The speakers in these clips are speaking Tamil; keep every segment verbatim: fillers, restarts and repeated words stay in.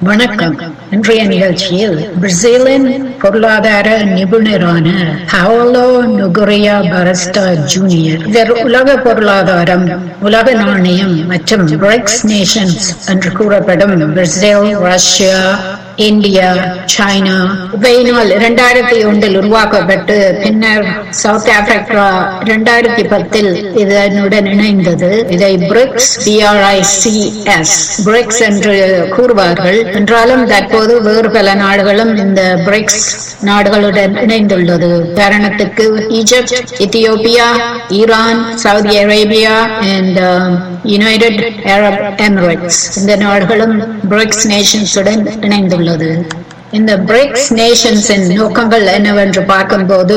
வணக்கம். இன்றைய நிகழ்ச்சியில் பிரேசிலின் பொருளாதார நிபுணரான பாவுலோ நொகுரியா பரஸ்டா ஜூனியர் இவர் உலக பொருளாதாரம், உலக நாணயம் மற்றும் பிரிக்ஸ் நேஷன்ஸ் என்று கூறப்படும் பிரேசில், ரஷ்யா, இந்தியா, சைனா இவையினால் இரண்டாயிரத்தி ஒன்றில் உருவாக்கப்பட்டு பின்னர் சவுத் ஆப்பிரிக்கா இரண்டாயிரத்தி பத்தில் இதனுடன் இணைந்தது. இதை பிரிக்ஸ் பிஆர்ஐசிஎஸ் பிரிக்ஸ் என்று கூறுவார்கள். என்றாலும் தற்போது வேறு பல நாடுகளும் இந்த பிரிக்ஸ் நாடுகளுடன் இணைந்துள்ளது. உதாரணத்துக்கு Egypt, Ethiopia, Iran, Saudi Arabia and United Arab Emirates இந்த நாடுகளும் பிரிக்ஸ் நேஷன்ஸ் உடன் இணைந்துள்ளது. இந்த பிரிக்ஸ் நேஷன்ஸின் நோக்கங்கள் என்னவென்று பார்க்கும்போது,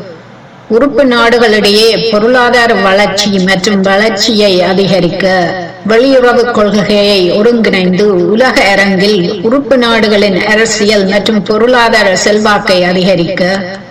உறுப்பு நாடுகளிடையே பொருளாதார வளர்ச்சி மற்றும் வளர்ச்சியை அதிகரிக்க, வெளியுறவு கொள்கையை ஒருங்கிணைந்து உலக அரங்கில் உறுப்பு நாடுகளின் அரசியல் மற்றும் பொருளாதார செல்வாக்கை அதிகரிக்க,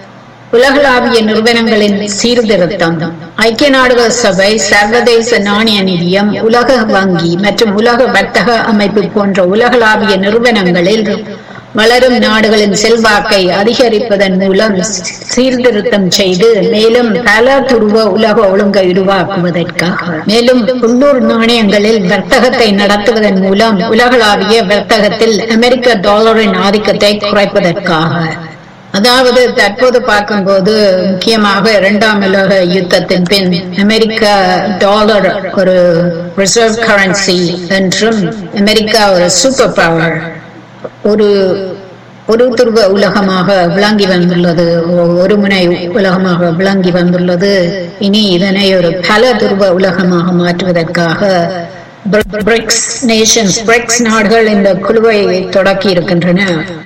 உலகளாவிய நிறுவனங்களின் சீர்திருத்தம், ஐக்கிய நாடுகள் சபை, சர்வதேச நாணய நிதியம், உலக வங்கி மற்றும் உலக வர்த்தக அமைப்பு போன்ற உலகளாவிய நிறுவனங்களில் வளரும் நாடுகளின் செல்வாக்கை அதிகரிப்பதன் மூலம் சீர்திருத்தம் செய்து மேலும் பல துருவ உலக ஒழுங்கை உருவாக்குவதற்காக, மேலும் உள்ளூர் நாணயங்களில் வர்த்தகத்தை நடத்துவதன் மூலம் உலகளாவிய வர்த்தகத்தில் அமெரிக்க டாலரின் ஆதிக்கத்தை குறைப்பதற்காக. அதாவது தற்போது பார்க்கும்போது முக்கியமாக இரண்டாம் உலக யுத்தத்தின் பின் அமெரிக்க டாலர் ஒரு ரிசர்வ் கரன்சி என்றும், அமெரிக்கா ஒரு சூப்பர் பவர், ஒரு ஒரு துருவ உலகமாக விளங்கி வந்துள்ளது, ஒரு முனை உலகமாக விளங்கி வந்துள்ளது. இனி இதனை ஒரு பல துருவ உலகமாக மாற்றுவதற்காக பிரிக்ஸ் நேஷன்ஸ் பிரிக்ஸ் நாடுகள் இந்த குழுவை தொடக்கி இருக்கின்றன.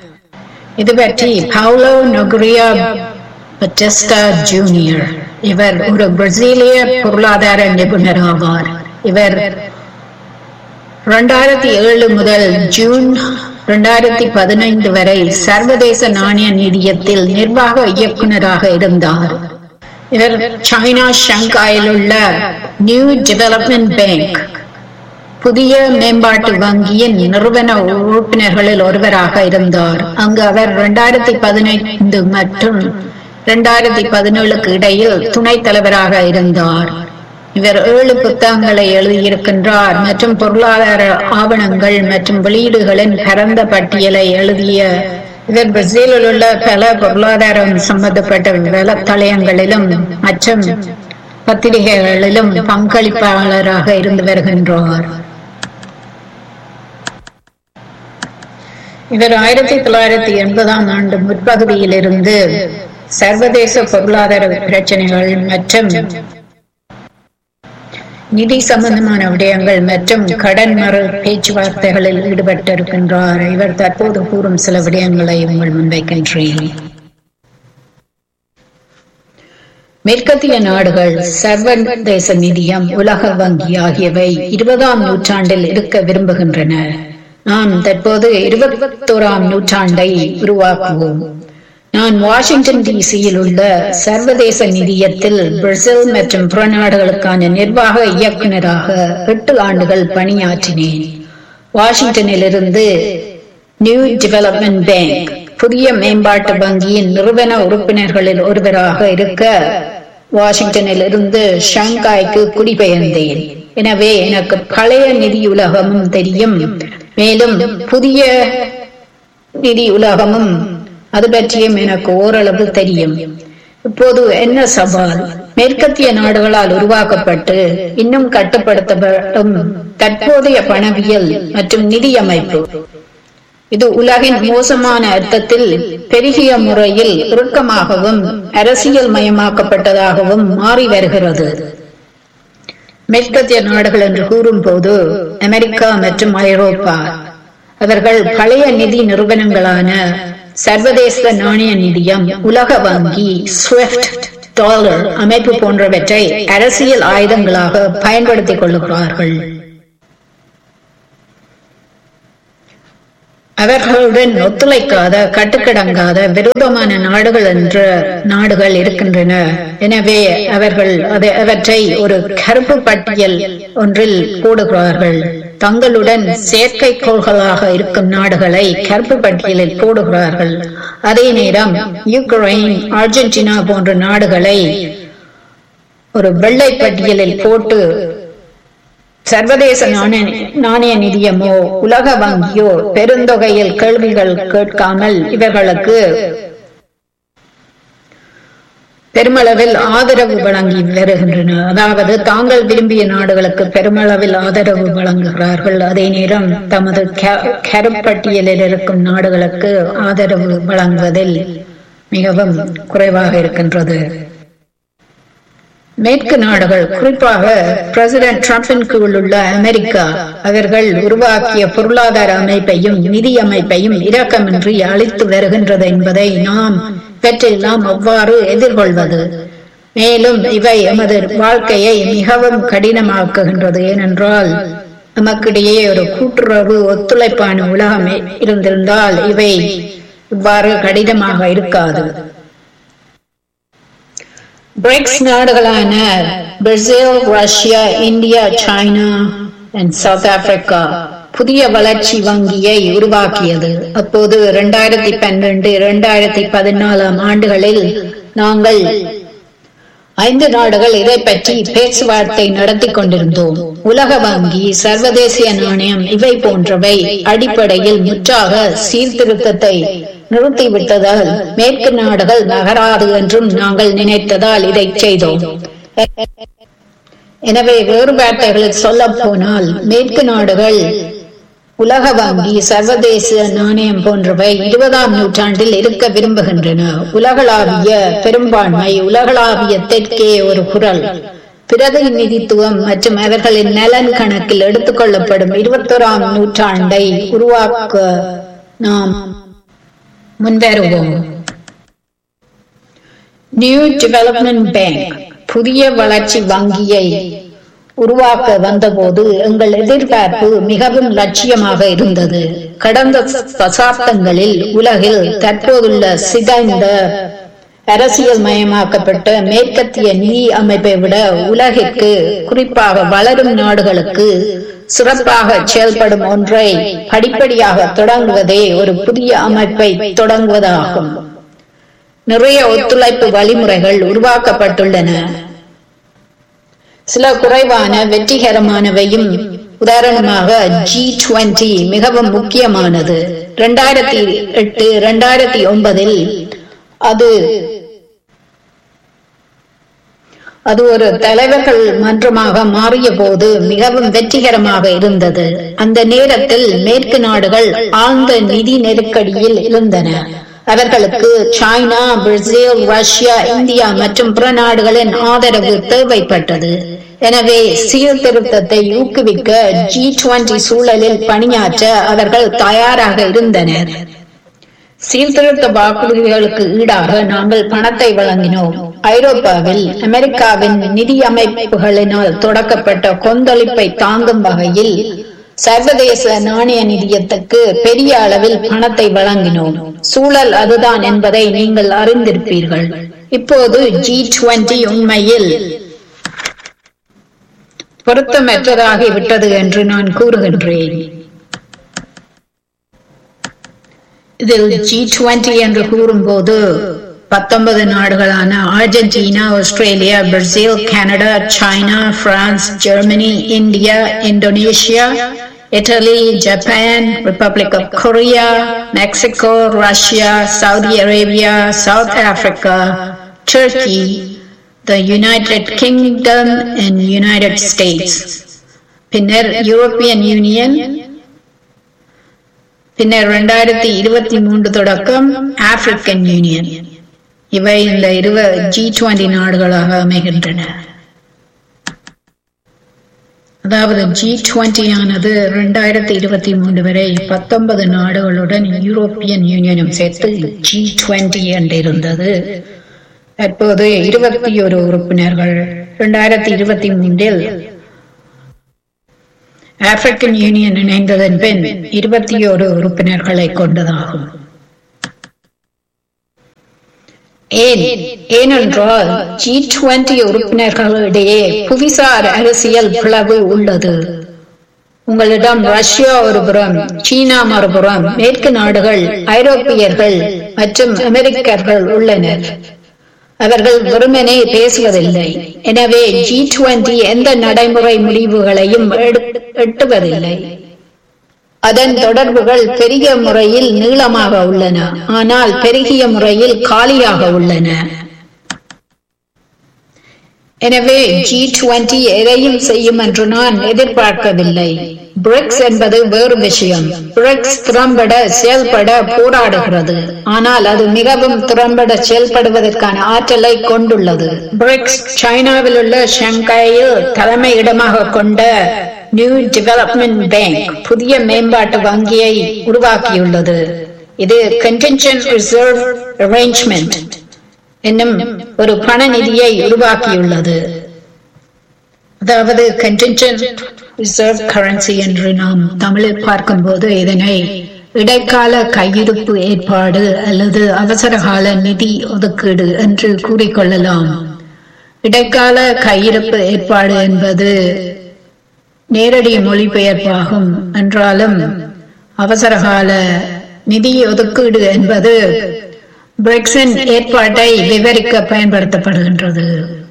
இது பற்றி பாவுலோ நொகுரியா பட்டெஸ்டா ஜூனியர் இவர் ஒரு பிரேசிலிய பொருளாதார நிபுணர் ஆவார். இவர் இரண்டாயிரத்தி ஏழு முதல் ஜூன் இரண்டாயிரத்தி பதினைந்து வரை சர்வதேச நாணய நிதியத்தில் நிர்வாக இயக்குநராக இருந்தார். இவர் சைனா ஷங்காயில் உள்ள நியூ டெவலப்மெண்ட் பேங்க் புதிய மேம்பாட்டு வங்கியின் நிறுவன உறுப்பினர்களில் ஒருவராக இருந்தார். அங்கு அவர் இரண்டாயிரத்தி பதினைந்து மற்றும் இரண்டாயிரத்தி பதினேழுக்கு இடையில் துணைத் தலைவராக இருந்தார். இவர் ஏழு புத்தகங்களை எழுதியிருக்கின்றார் மற்றும் பொருளாதார ஆவணங்கள் மற்றும் வெளியீடுகளின் பரந்த பட்டியலை எழுதிய இவர் பிரேசிலில் உள்ள பல பொருளாதாரம் சம்பந்தப்பட்ட வலைத்தளங்களிலும் மற்றும் பத்திரிகைகளிலும் பங்களிப்பாளராக இருந்து வருகின்றார். இவர் ஆயிரத்தி தொள்ளாயிரத்தி எண்பதாம் ஆண்டு முற்பகுதியில் இருந்து சர்வதேச பொருளாதார பிரச்சனைகள் மற்றும் நிதி சம்பந்தமான விடயங்கள் மற்றும் கடன் மறு பேச்சுவார்த்தைகளில் ஈடுபட்டிருக்கின்றார். இவர் தற்போது கூறும் சில விடயங்களை உங்கள் முன்வைக்கின்றேன். மேற்கத்திய நாடுகள், சர்வதேச நிதியம், உலக வங்கி ஆகியவை இருபதாம் நூற்றாண்டில் இருக்க விரும்புகின்றன. நாம் தற்போது இருபத்தோராம் நூற்றாண்டை உருவாக்குவோம். நான் வாஷிங்டன் டிசியில் உள்ள சர்வதேச நிதியத்தில் பிரேசில் மற்றும் பிற நாடுகளுக்கான நிர்வாக இயக்குநராக எட்டு ஆண்டுகள் பணியாற்றினேன். வாஷிங்டனில் இருந்து நியூ டெவலப்மெண்ட் பேங்க் புதிய மேம்பாட்டு வங்கியின் நிறுவன உறுப்பினர்களில் ஒருவராக இருக்க வாஷிங்டனில் இருந்து ஷங்காய்க்கு குடிபெயர்ந்தேன். எனவே எனக்கு பழைய நிதி உலகமும் தெரியும், மேலும் புதிய நிதி உலகமும் அது பற்றியும் எனக்கு ஓரளவு தெரியும். இப்போது என்ன சவால்? மேற்கத்திய நாடுகளால் உருவாக்கப்பட்டு இன்னும் கட்டுப்படுத்தப்படும் தற்போதைய பணவியல் மற்றும் நிதி அமைப்பு. இது உலகின் மோசமான அர்த்தத்தில் பெருகிய முறையில் இறுக்கமாகவும் அரசியல் மயமாக்கப்பட்டதாகவும் மாறி வருகிறது. மேற்கத்திய நாடுகள் என்று கூறும் போது அமெரிக்கா மற்றும் ஐரோப்பா, அவர்கள் பழைய நிதி நிறுவனங்களான சர்வதேச நாணய நிதியம், உலக வங்கி, ஸ்விஃப்ட், டாலர் அமைப்பு போன்றவற்றை அரசியல் ஆயுதங்களாக பயன்படுத்திக் கொள்கிறார்கள். அவர்களுடன் ஒத்துழைக்காத, கட்டுக்கடங்காத, விரோதமான நாடுகள் என்ற நாடுகள் இருக்கின்றன. எனவே அவர்கள் அதை அவற்றை ஒரு கருப்பு பட்டியல் ஒன்றில் போடுகிறார்கள். தங்களுடன் செயற்கைக்கோள்களாக இருக்கும் நாடுகளை கருப்பு பட்டியலில் போடுகிறார்கள். அதே நேரம் யுக்ரைன், அர்ஜென்டினா போன்ற நாடுகளை ஒரு வெள்ளை பட்டியலில் போட்டு சர்வதேச நாணய நிதியமோ உலக வங்கியோ பெருந்தொகையில் கேள்விகள் கேட்காமல் இவர்களுக்கு பெருமளவில் ஆதரவு வழங்கி வருகின்றன. அதாவது தாங்கள் விரும்பிய நாடுகளுக்கு பெருமளவில் ஆதரவு வழங்குகிறார்கள். அதே நேரம் தமது கருப்பட்டியலில் இருக்கும் நாடுகளுக்கு ஆதரவு வழங்குவதில் மிகவும் குறைவாக இருக்கின்றது. மேற்கு நாடுகள், குறிப்பாக பிரசிடென்ட் டிரம்பின் கீழ் உள்ள அமெரிக்கா, அவர்கள் உருவாக்கிய பொருளாதார அமைப்பையும் நிதி அமைப்பையும் இரக்கமின்றி அளித்து வருகின்றது என்பதை நாம் இவற்றையெல்லாம் எவ்வாறு எதிர்கொள்வது? மேலும் இவை எமது வாழ்க்கையை மிகவும் கடினமாக்குகின்றது. ஏனென்றால் நமக்கிடையே ஒரு கூட்டுறவு ஒத்துழைப்பான உலகம் இருந்திருந்தால் இவை இவ்வாறு கடினமாக இருக்காது. பிரிக்ஸ் நாடுகளான Brazil, Russia, India, China and south Africa புதிய வளர்ச்சி வங்கியை உருவாக்கியது. அப்போது இரண்டாயிரத்தி பன்னிரண்டு இரண்டாயிரத்தி பதினாலாம் ஆண்டுகளில் நாங்கள் ஐந்து நாடுகள் இதை பற்றி பேச்சுவார்த்தை நடத்தி கொண்டிருந்தோம். உலக வங்கி, சர்வதேச நாணயம் இவை போன்றவை அடிப்படையில் முற்றாக சீர்திருத்தத்தை நிறுத்திவிட்டதால் மேற்கு நாடுகள் நகராது என்றும் நாங்கள் நினைத்ததால் இதை செய்தோம். எனவே வேறுபாட்டைகளில் சொல்ல போனால் மேற்கு நாடுகள் உலக வங்கி, சர்வதேச நாணயம் போன்றவை இருபதாம் நூற்றாண்டில் இருக்க விரும்புகின்றன. உலகளாவிய பெரும்பான்மை, உலகளாவிய தெற்கே ஒரு குரல், பிரதிநிதித்துவம் மற்றும் அவர்களின் நலன் கணக்கில் எடுத்துக் கொள்ளப்படும் இருபத்தோராம் நூற்றாண்டை உருவாக்க நாம் முன்வருவோம். நியூ டெவலப்மெண்ட் பேங்க் புதிய வளர்ச்சி வங்கியை உருவாக்க வந்தபோது எங்கள் எதிர்பார்ப்பு மிகவும் லட்சியமாக இருந்தது. கடந்த தசாப்தங்களில் உலகில் தற்போதுள்ள சிதைந்த அரசியல் மயமாக்கப்பட்ட மேற்கத்திய நிதி அமைப்பை விட உலகிற்கு, குறிப்பாக வளரும் நாடுகளுக்கு சிறப்பாக செயல்படும் ஒன்றை படிப்படியாக தொடங்குவதே ஒரு புதிய அமைப்பை தொடங்குவதாகும். நிறைய ஒத்துழைப்பு வழிமுறைகள் உருவாக்கப்பட்டுள்ளன. சில குறைவான வெற்றிகரமானவையும். உதாரணமாக ஜி டுவெண்டி மிகவும் முக்கியமானது. இரண்டாயிரத்தி எட்டு இரண்டாயிரத்தி ஒன்பதில் அது அது ஒரு தலைவர்கள் மன்றமாக மாறிய போது மிகவும் வெற்றிகரமாக இருந்தது. அந்த நேரத்தில் மேற்கு நாடுகள் ஆழ்ந்த நிதி நெருக்கடியில் இருந்தன. அவர்களுக்கு சைனா, பிரேசில், ரஷ்யா, இந்தியா மற்றும் பிற நாடுகளின் ஆதரவு தேவைப்பட்டது. எனவே சீர்திருத்தத்தை ஊக்குவிக்க ஜி டுவெண்டி சூழலில் பணியாற்ற அவர்கள் தயாராக இருந்தனர். சீர்திருத்த வாக்குறுதிகளுக்கு ஈடாக நாங்கள் பணத்தை வழங்கினோம். ஐரோப்பாவில் அமெரிக்காவின் நிதி அமைப்புகளினால் தொடக்கப்பட்ட கொந்தளிப்பை தாங்கும் வகையில் சர்வதேச நாணய நிதியத்துக்கு பெரிய அளவில் பணத்தை வழங்கினோம். சூழல் அதுதான் என்பதை நீங்கள் அறிந்திருப்பீர்கள். இப்போது ஜி டுவெண்டி உண்மையில் பொருத்தமற்றதாகிவிட்டது என்று நான் கூறுகின்றேன். இதில் ஜி டுவெண்டி என்று கூறும்போது பத்தொன்பது நாடுகளான Argentina, Australia, Brazil, Canada, China, France, Germany, India, Indonesia, idli, Japan, republic of Korea, Mexico, Russia, Saudi Arabia, south Africa, Turkey, the United Kingdom and United States, பின்னர் யூரோப்பியன் யூனியன், பின்னர் இரண்டாயிரத்தி இருபத்தி மூன்று தொடக்கம் ஆப்பிரிக்கன் யூனியன். இவை இந்த இருபது ஜி டுவெண்டி நாடுகளாக அமைகின்றன. அதாவது ஜி டுவெண்டி ஆனது இரண்டாயிரத்தி இருபத்தி மூன்று வரை பத்தொன்பது நாடுகளுடன் யூரோப்பியன் யூனியனும் சேர்த்து ஜி டுவெண்டி என்று இருந்தது. தற்போது இருபத்தி ஒரு உறுப்பினர்கள். இரண்டாயிரத்தி இருபத்தி மூன்றில் ஆப்பிரிக்கன் யூனியன் இணைந்ததன் பின் இருபத்தி ஒரு உறுப்பினர்களை கொண்டதாகும். ஏன் ஏனென்றால் ஜி டுவெண்டி உறுப்பினர்களிடையே புவிசார் அரசியல் பிளவு உள்ளது. உங்களிடம் ரஷ்யா ஒரு புறம், சீனா மறுபுறம், மேற்கு நாடுகள், ஐரோப்பியர்கள் மற்றும் அமெரிக்கர்கள் உள்ளனர். அவர்கள் வெறுமனே பேசுவதில்லை. எனவே ஜி டுவெண்டி எந்த நடைமுறை முடிவுகளையும் எட்டுவதில்லை. அதன் தொடர்புகள் பெரிய முறையில் நீளமாக உள்ளன, ஆனால் பெருகிய முறையில் காலியாக உள்ளன. எனவே ஜி டுவெண்டி எதையும் செய்யும் என்று நான் எதிர்பார்க்கவில்லை. பிரிக்ஸ் என்பது வேறு விஷயம். பிரிக்ஸ் திறம்பட செயல்பட போராடுகிறது, ஆனால் அது மிகவும் திறம்பட செயல்படுவதற்கான ஆற்றலை கொண்டுள்ளது. பிரிக்ஸ் சைனாவில் உள்ள ஷங்காயில் தலைமையிடமாக கொண்ட நியூ டெவலப்மெண்ட் பேங்க் புதிய மேம்பாட்டு வங்கியை உருவாக்கியுள்ளது. இது கண்டின்ஜென்ட் ரிசர்வ் அரேஞ்ச்மெண்ட் என்னும் ஒரு பண நிதியை உருவாக்கியுள்ளது. அதாவது கண்டின்ஜென்ட் ரிசர்வ் கரன்சி என்று நாம் தமிழில் பார்க்கும்போது இதனை இடைக்கால கையிருப்பு ஏற்பாடு அல்லது அவசரகால நிதி ஒதுக்கீடு என்று கூறிக்கொள்ளலாம். இடைக்கால கையிருப்பு ஏற்பாடு என்பது நேரடி மொழிபெயர்ப்பாகும் என்றாலும் அவசரகால நிதி ஒதுக்கீடு என்பது பிரிக்ஸின் ஏற்பாட்டை விவரிக்க பயன்படுத்தப்படுகின்றது.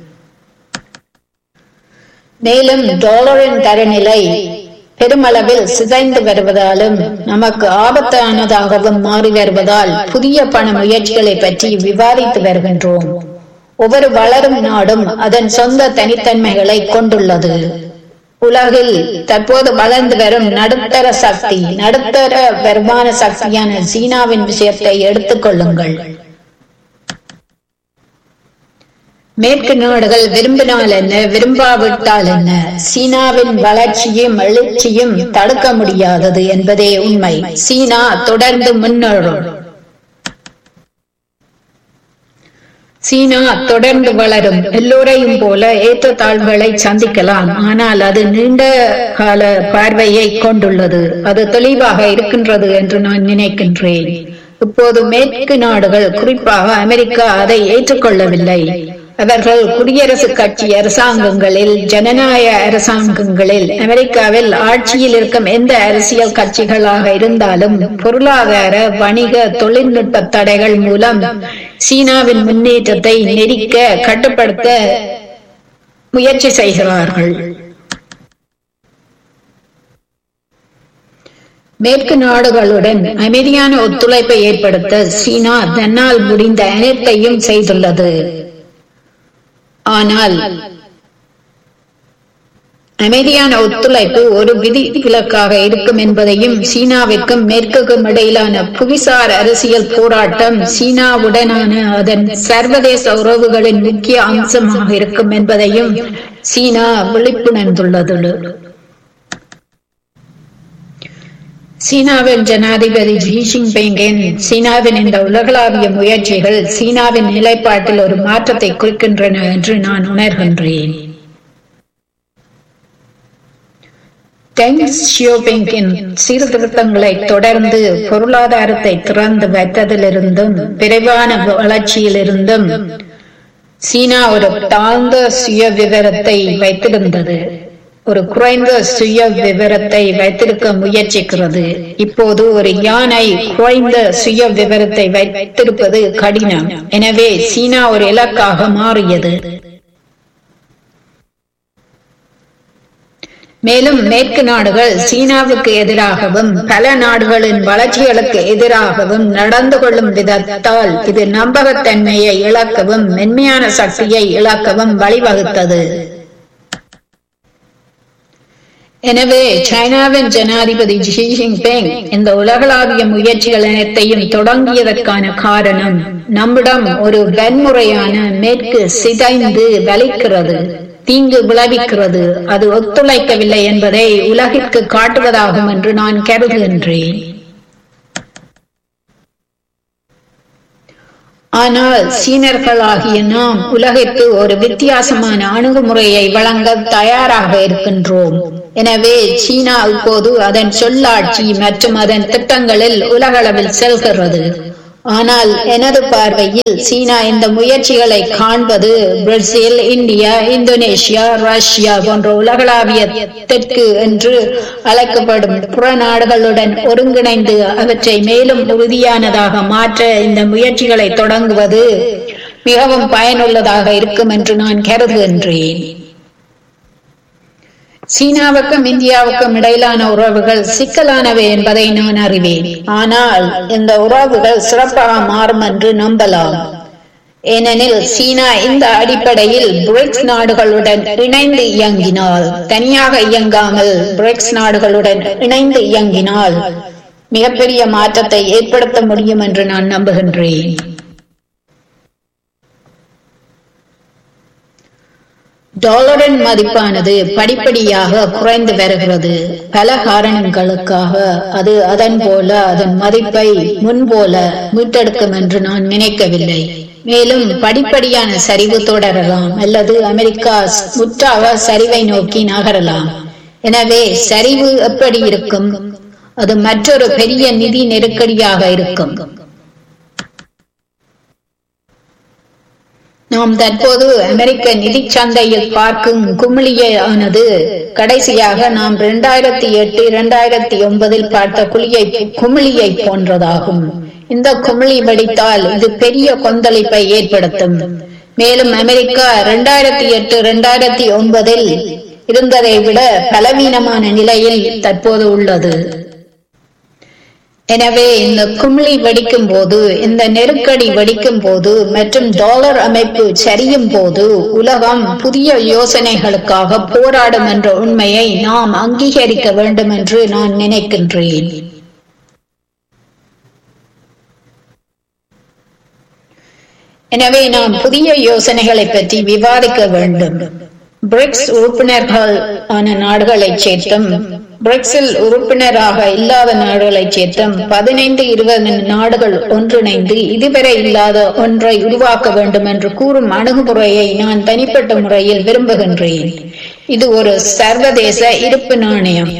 மேலும் டாலரின் தரநிலை பெருமளவில் சிதைந்து வருவதாலும் நமக்கு ஆபத்தானதாகவும் மாறி வருவதால் புதிய பண முயற்சிகளை பற்றி விவாதித்து வருகின்றோம். ஒவ்வொரு வளரும் நாடும் அதன் சொந்த தனித்தன்மைகளை கொண்டுள்ளது. உலகில் தற்போது வளர்ந்து வரும் நடுத்தர சக்தி, நடுத்தர வருமான சக்தியான சீனாவின் விஷயத்தை எடுத்துக் கொள்ளுங்கள். மேற்கு நாடுகள் விரும்பினால் என்ன, விரும்பாவிட்டால் என்ன, சீனாவின் வளர்ச்சியும் எழுச்சியும் தடுக்க முடியாதது என்பதே உண்மை. சீனா தொடர்ந்து முன்னேறும். சீனா தொடர்ந்து வளரும். எல்லோரையும் போல ஏற்ற தாழ்வுகளை சந்திக்கலாம், ஆனால் அது நீண்ட கால பார்வையை கொண்டுள்ளது. அது தெளிவாக இருக்கின்றது என்று நான் நினைக்கின்றேன். இப்போது மேற்கு நாடுகள், குறிப்பாக அமெரிக்கா, அதை ஏற்றுக்கொள்ளவில்லை. அவர்கள் குடியரசுக் கட்சி அரசாங்கங்களில், ஜனநாயக அரசாங்கங்களில், அமெரிக்காவில் ஆட்சியில் இருக்கும் எந்த அரசியல் கட்சிகளாக இருந்தாலும் பொருளாதார, வணிக, தொழில்நுட்ப தடைகள் மூலம் சீனாவின் முன்னேற்றத்தை நெரிக்க, கட்டுப்படுத்த முயற்சி செய்கிறார்கள். மேற்கு நாடுகளுடன் அமைதியான ஒத்துழைப்பை ஏற்படுத்த சீனா தன்னால் முடிந்த அனைத்தையும் செய்துள்ளது. ஆனால் அமைதியான ஒத்துழைப்பு ஒரு விதிவிலக்காக இருக்கும் என்பதையும், சீனாவிற்கும் மேற்குக்கும் இடையிலான புவிசார் அரசியல் போராட்டம் சீனாவுடனான அதன் சர்வதேச உறவுகளின் முக்கிய அம்சமாக இருக்கும் என்பதையும் சீனா விழிப்புணர்ந்துள்ளது. சீனாவின் ஜனாதிபதி ஜி ஜின்பிங்கின் சீனாவின் இந்த உலகளாவிய முயற்சிகள் சீனாவின் நிலைப்பாட்டில் ஒரு மாற்றத்தை குறிக்கின்றன என்று நான் உணர்கின்றேன். டெங் ஷியோபிங்கின் சீர்திருத்தங்களை தொடர்ந்து பொருளாதாரத்தை திறந்து வைத்ததிலிருந்தும் விரைவான வளர்ச்சியிலிருந்தும் சீனா ஒரு தாழ்ந்த சுய விவரத்தை வைத்திருந்தது. ஒரு குறைந்த சுய விவரத்தை வைத்திருக்க முயற்சிக்கிறது. இப்போது ஒரு யானை குறைந்த சுய விவரத்தை வைத்திருப்பது கடினம். எனவே சீனா ஒரு இலக்காக மாறியது. மேலும் மேற்கு நாடுகள் சீனாவுக்கு எதிராகவும் பல நாடுகளின் வளர்ச்சிகளுக்கு எதிராகவும் நடந்து கொள்ளும் விதத்தால் இது நம்பகத்தன்மையை இழக்கவும் மென்மையான சக்தியை இழக்கவும் வழிவகுத்தது. எனவே சைனாவின் ஜனாதிபதி ஜி ஜின்பிங் இந்த உலகளாவிய முயற்சிகள் அனைத்தையும் தொடங்கியதற்கான காரணம், நம்மிடம் ஒரு வன்முறையான மேற்கு சிதைந்து வலிக்கிறது, தீங்கு விளைவிக்கிறது, அது ஒத்துழைக்கவில்லை என்பதை உலகிற்கு காட்டுவதாகும் என்று நான் கருதுகின்றேன். ஆனால் சீனர்களாகிய நாம் உலகிற்கு ஒரு வித்தியாசமான அணுகுமுறையை வழங்க தயாராக இருக்கின்றோம். எனவே சீனா இப்போது அதன் சொல்லாட்சி மற்றும் அதன் திட்டங்களில் உலகளவில் செல்கிறது. ஆனால் எனது பார்வையில் சீனா இந்த முயற்சிகளை காண்பது பிரேசில், இந்தியா, இந்தோனேஷியா, ரஷ்யா போன்ற உலகளாவிய தெற்கு என்று அழைக்கப்படும் புற நாடுகளுடன் ஒருங்கிணைந்து அவற்றை மேலும் உறுதியானதாக மாற்ற இந்த முயற்சிகளை தொடங்குவது மிகவும் பயனுள்ளதாக இருக்கும் என்று நான் கருதுகின்றேன். சீனாவுக்கும் இந்தியாவுக்கும் இடையிலான உறவுகள் சிக்கலானவை என்பதை நான் அறிவேன். ஆனால் இந்த உறவுகள் சிறப்பாக மாறும் என்று நம்பலாம். ஏனெனில் சீனா இந்த அடிப்படையில் பிரிக்ஸ் நாடுகளுடன் இணைந்து இயங்கினால், தனியாக இயங்காமல் பிரிக்ஸ் நாடுகளுடன் இணைந்து இயங்கினால் மிகப்பெரிய மாற்றத்தை ஏற்படுத்த முடியும் என்று நான் நம்புகின்றேன். டாலரின் மதிப்பானது படிப்படியாக குறைந்து வருகிறது. பல காரணங்களுக்காக அது அதன் போல அதன் மதிப்பை முன்போல மீட்டெடுக்கும் என்று நான் நினைக்கவில்லை. மேலும் படிப்படியான சரிவு தொடரலாம் அல்லது அமெரிக்கா முற்றாக சரிவை நோக்கி நகரலாம். எனவே சரிவு எப்படி இருக்கும்? அது மற்றொரு பெரிய நிதி நெருக்கடியாக இருக்கும். நாம் தற்போது அமெரிக்க நிதி சந்தையில் பார்க்கும் குமிழியானது கடைசியாக நாம் இரண்டாயிரத்தி எட்டு இரண்டாயிரத்தி ஒன்பதில் பார்த்த குழியை குமிழியை போன்றதாகும். இந்த குமிழி வெடித்தால் இது பெரிய கொந்தளிப்பை ஏற்படுத்தும். மேலும் அமெரிக்கா இரண்டாயிரத்தி எட்டு இரண்டாயிரத்தி ஒன்பதில் இருந்ததை விட பலவீனமான நிலையில் தற்போது உள்ளது. எனவே இந்த குமிழி வெடிக்கும் போது, இந்த நெருக்கடி வெடிக்கும் போது மற்றும் டாலர் அமைப்பு சரியும் போது உலகம் புதிய யோசனைகளுக்காக போராடும் என்ற உண்மையை நாம் அங்கீகரிக்க வேண்டும் என்று நான் நினைக்கின்றேன். எனவே நாம் புதிய யோசனைகளை பற்றி விவாதிக்க வேண்டும். பிரிக்ஸ் உறுப்பினர்கள் ஆன நாடுகளை சேர்த்தும் பிரிக்ஸில் உறுப்பினராக இல்லாத நாடுகளை சேர்த்தும் பதினைந்து இருபது நாடுகள் ஒன்றிணைந்து இதுவரை இல்லாத ஒன்றை உருவாக்க வேண்டும் என்று கூறும் அணுகுமுறையை நான் தனிப்பட்ட முறையில் விரும்புகின்றேன். இது ஒரு சர்வதேச இருப்பு நாணயம்.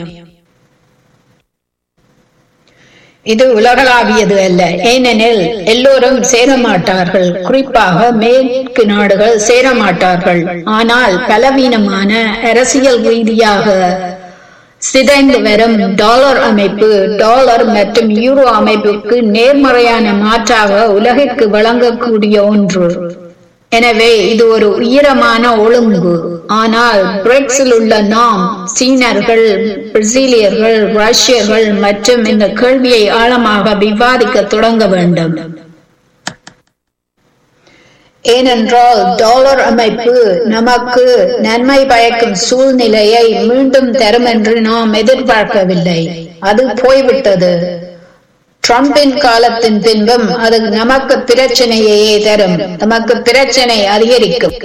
இது உலகளாவியது அல்ல. ஏனெனில் எல்லோரும் சேரமாட்டார்கள். குறிப்பாக மேற்கு நாடுகள் சேரமாட்டார்கள். ஆனால் பலவீனமான அரசியல் ரீதியாக சிதைந்து வரும் டாலர் அமைப்பு டாலர் மற்றும் யூரோ அமைப்புக்கு நேர்மறையான மாற்றாக உலகிற்கு வழங்கக்கூடிய ஒன்று. எனவே இது ஒரு உயரமான ஒழுங்கு. ஆனால் பிரிக்ஸில் உள்ள நாம் சீனர்கள், பிரேசிலியர்கள், ரஷ்யர்கள் மற்றும் இந்த கேள்வியை ஆழமாக விவாதிக்க தொடங்க வேண்டும். ஏனென்றால் டாலர் அமைப்பு நமக்கு நன்மை பயக்கும் சூழ்நிலையை மீண்டும் தரும் என்று நாம் எதிர்பார்க்கவில்லை. அது போய்விட்டது. ட்ரம்பின் காலத்தின் பின்பும் அது நமக்கு பிரச்சனையே தரும். நமக்கு பிரச்சனை அதிகரிக்கும்.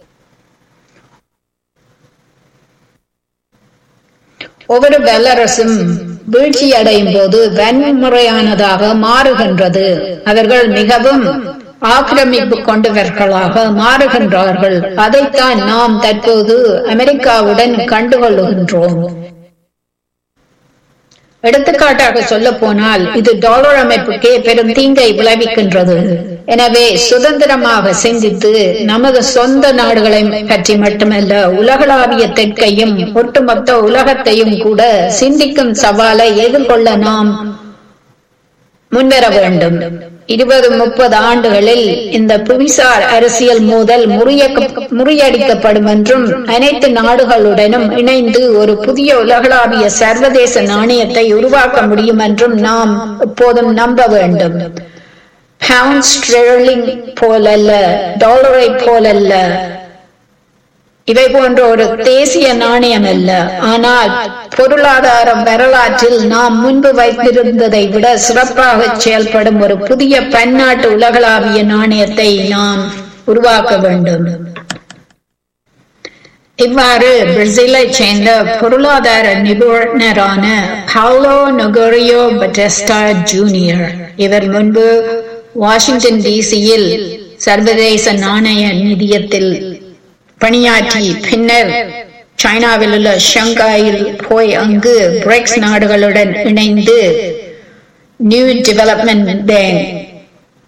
ஒவ்வொரு வல்லரசும் வீழ்ச்சி அடையும் போது வன்முறையானதாக மாறுகின்றது. அவர்கள் மிகவும் ஆக்கிரமிப்பு கொண்டவர்களாக மாறுகின்றார்கள். அதைத்தான் நாம் தற்போது அமெரிக்காவுடன் கண்டுகொள்ளுகின்றோம். எடுத்துக்காட்டாக சொல்ல போனால் இது டாலர் அமைப்புக்கே பெரும் தீங்கை விளைவிக்கின்றது. எனவே சுதந்திரமாக சிந்தித்து நமது சொந்த நாடுகளை பற்றி மட்டுமல்ல உலகளாவிய தெற்கையும் ஒட்டுமொத்த உலகத்தையும் கூட சிந்திக்கும் சவாலை எதிர்கொள்ள நாம் முன்வர வேண்டும். இருபது முப்பது ஆண்டுகளில் இந்த புவிசார் அரசியல் மோதல் முறியடிக்கப்படும் என்றும் அனைத்து நாடுகளுடனும் இணைந்து ஒரு புதிய உலகளாவிய சர்வதேச நாணயத்தை உருவாக்க முடியும் என்றும் நாம் எப்போதும் நம்ப வேண்டும். பவுண்ட் ஸ்டெர்லிங் போலல்ல, டாலரை போலல்ல, இவை போன்ற ஒரு தேசிய நாணயம் அல்ல. ஆனால் பொருளாதார வரலாற்றில் நாம் முன்பு வைத்திருந்ததை விட சிறப்பாக செயல்படும் ஒரு புதிய பன்னாட்டு உலகளாவிய நாணயத்தை நாம் உருவாக்க வேண்டும். இவ்வாறு பிரேசிலை சேர்ந்த பொருளாதார நிபுணரான பவுலோ நொகரியோ பட்டெஸ்டா ஜூனியர் இவர் முன்பு வாஷிங்டன் டிசியில் சர்வதேச நாணய நிதியத்தில் பணியாற்றி பின்னர் சைனாவில் உள்ள ஷங்காயில் போய் அங்கு பிரிக்ஸ் நாடுகளுடன் இணைந்து நியூ டெவலப்மெண்ட் பேங்க்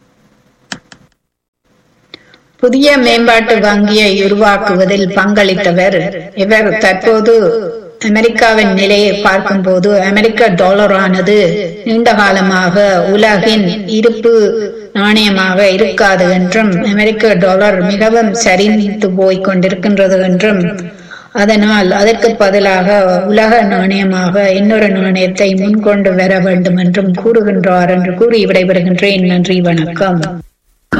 புதிய மேம்பாட்டு வங்கியை உருவாக்குவதில் பங்களித்தவர் இவர். தற்போது அமெரிக்காவின் நிலையை பார்க்கும் போது அமெரிக்க டாலரானது நீண்ட காலமாக உலகின் இருப்பு நாணயமாக இருக்காது என்றும், அமெரிக்க டாலர் மிகவும் சரிந்து போய் கொண்டிருக்கின்றது என்றும், அதனால் அதற்கு பதிலாக உலக நாணயமாக இன்னொரு நாணயத்தை முன்கொண்டு வர வேண்டும் என்றும் கூறுகின்றார் என்று கூறி விடைபெறுகின்றேன். நன்றி, வணக்கம்.